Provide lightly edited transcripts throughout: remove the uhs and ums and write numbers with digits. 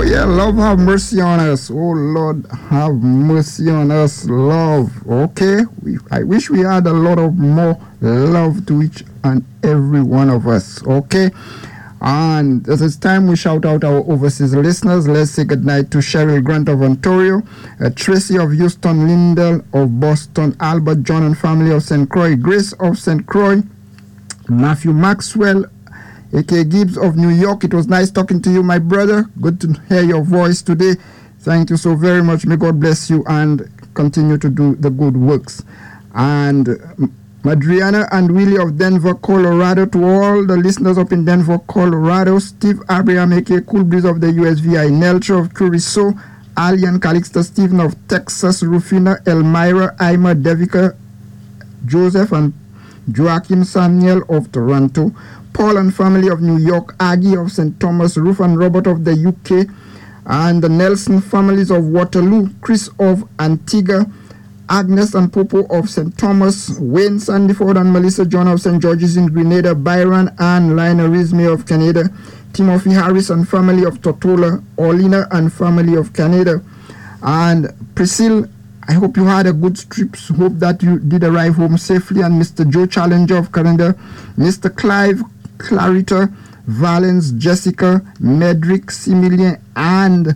yeah, love, have mercy on us. Oh, Lord, have mercy on us, love. Okay? I wish we had a lot of more love to each and every one of us. Okay? And it is time we shout out our overseas listeners. Let's say goodnight to Cheryl Grant of Ontario, Tracy of Houston, Lindell of Boston, Albert John and family of St. Croix, Grace of St. Croix, Matthew Maxwell, A.K. Gibbs of New York. It was nice talking to you, my brother. Good to hear your voice today. Thank you so very much. May God bless you and continue to do the good works. And Madriana and Willie of Denver, Colorado, to all the listeners up in Denver, Colorado, Steve Abraham, a.k.a. Cool Breeze of the USVI, Nelcher of Curacao, Alien Calixto Stephen of Texas, Rufina, Elmira, Ima, Devika, Joseph, and Joachim Samuel of Toronto, Paul and family of New York, Aggie of St. Thomas, Ruth and Robert of the UK, and the Nelson families of Waterloo, Chris of Antigua, Agnes and Popo of St. Thomas, Wayne Sandyford and Melissa John of St. George's in Grenada, Byron and Lionel Risme of Canada, Timothy Harris and family of Tortola, Orlina and family of Canada, and Priscilla. I hope you had a good trip. Hope that you did arrive home safely. And Mr. Joe Challenger of Canada, Mr. Clive Clarita, Valence, Jessica, Medrick, Similian, and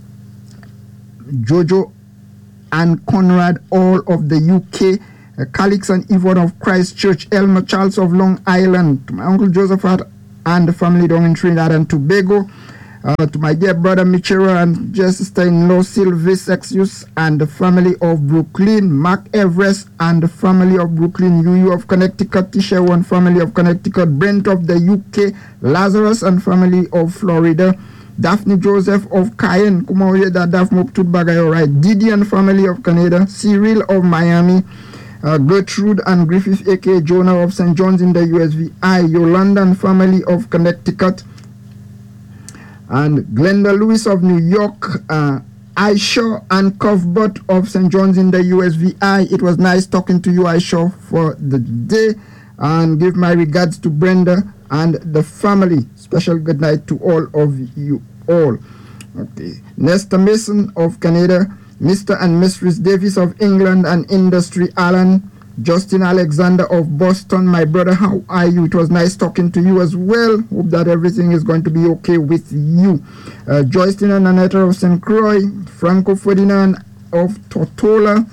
Jojo and Conrad, all of the UK, Calix and Yvonne of Christchurch, Elmer Charles of Long Island, to my Uncle Joseph and the family down in Trinidad and Tobago, to my dear brother Michera and sister-in-law Sylvis Exius and the family of Brooklyn, Mark Everest and the family of Brooklyn, UU of Connecticut, Tisha and family of Connecticut, Brent of the UK, Lazarus and family of Florida, Daphne Joseph of Cayenne, Didi and family of Canada, Cyril of Miami, Gertrude and Griffith aka Jonah of St. John's in the USVI, Yolanda and family of Connecticut, and Glenda Lewis of New York, Aisha and Cuthbert of St. John's in the USVI. It was nice talking to you, Aisha, for the day, and give my regards to Brenda and the family. Special good night to all of you all. Okay. Nesta Mason of Canada, Mr. and Mistress Davis of England and Industry Allen, Justin Alexander of Boston, my brother, how are you? It was nice talking to you as well. Hope that everything is going to be okay with you. Joycelyn and Annette of St. Croix, Franco Ferdinand of Tortola,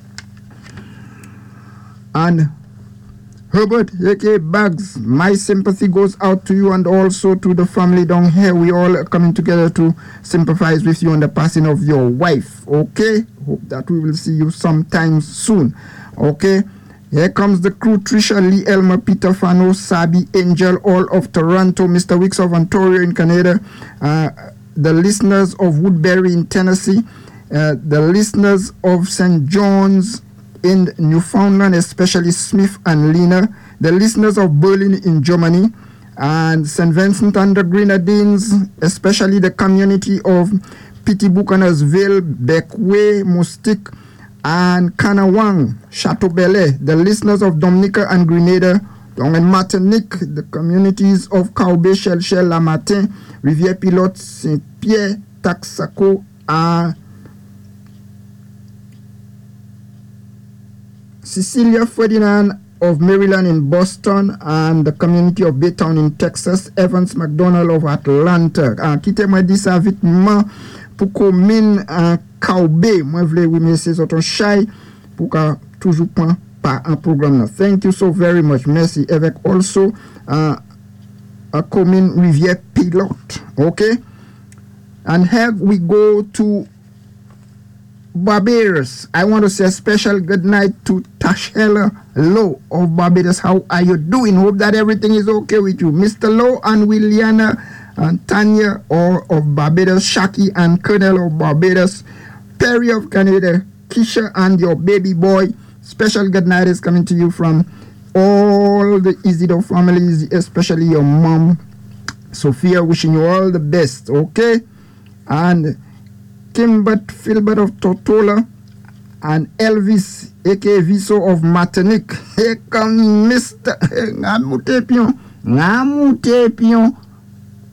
and Herbert aka Bags, my sympathy goes out to you and also to the family down here. We all are coming together to sympathize with you on the passing of your wife. Okay, hope that we will see you sometime soon. Okay, here comes the crew: Trisha, Lee, Elmer, Peter, Fano, Sabi, Angel, all of Toronto, Mr. Wicks of Ontario in Canada, the listeners of Woodbury in Tennessee, the listeners of St. John's in Newfoundland, especially Smith and Lena, the listeners of Berlin in Germany, and St. Vincent and the Grenadines, especially the community of Pitibucanersville, Beckway, Mustic, and Kanawang, Chateau Belle, the listeners of Dominica and Grenada, down in Martinique, the communities of Caubé, Shell, La Martin, Rivière Pilote, Saint-Pierre, Taxaco, and Cecilia Ferdinand of Maryland in Boston, and the community of Baytown in Texas, Evans McDonald of Atlanta. Quittez moi dit ça vite pour commune Caubé. Moi vle oui mais c'est autant chai pour toujours point par un programme. Thank you so very much. Merci. Avec also a commune Rivière Pilote. Okay? And here we go to Barbados. I want to say a special good night to Tashela Lowe of Barbados. How are you doing? Hope that everything is okay with you. Mr. Lowe and Williana and Tanya of Barbados, Shaki and Colonel of Barbados, Perry of Canada, Kisha and your baby boy. Special good night is coming to you from all the Isidore families, especially your mom, Sophia, wishing you all the best, okay? And Kimbert Filbert of Tortola, and Elvis, aka Viso of Martinique. Here comes Mr. Ngamutepion,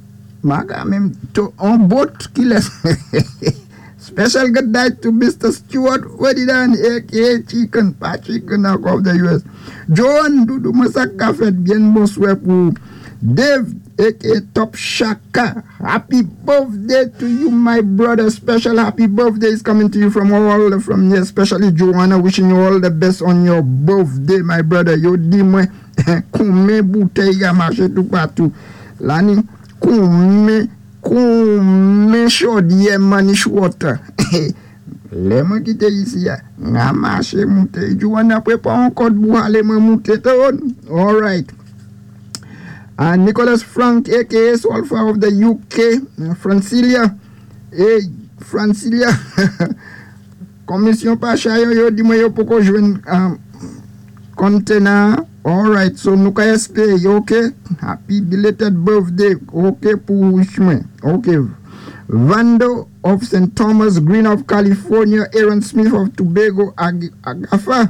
Maga même on boat qui laisse. Special good night to Mr. Stuart Ferdinand, aka Chicken, pas Chicken of the US. John Doudou Masaka fait bien bonsoir pour Dave, aka Top Shaka. Happy birthday to you, my brother. Special happy birthday is coming to you from here, especially Joanna. Wishing you all the best on your birthday, my brother. Yo dis moi, combien bouteilles à marcher tout partout. Lani, combien chaudière manish water. Les gens qui étaient ici, n'a marché monter. Joanna prépare encore pour aller monter. All right. And Nicholas Frank, aka Solfa of the UK, Francilia, Francilia, Commission Pacha, yo di moi yo poko joindre container. All right, so nous ka espérer, okay? Happy belated birthday, okay, pour Wishman, okay. Vando of St. Thomas, Green of California, Aaron Smith of Tobago, Agafa.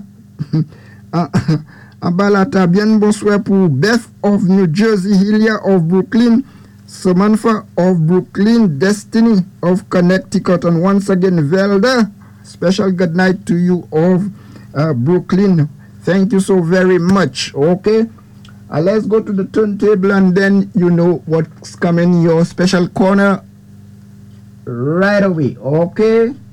Abalata, bien bonsoir pour Beth of New Jersey, Hilia of Brooklyn, Samantha of Brooklyn, Destiny of Connecticut, and once again, Velda, special good night to you of Brooklyn. Thank you so very much. Okay, let's go to the turntable and then you know what's coming in your special corner right away. Okay.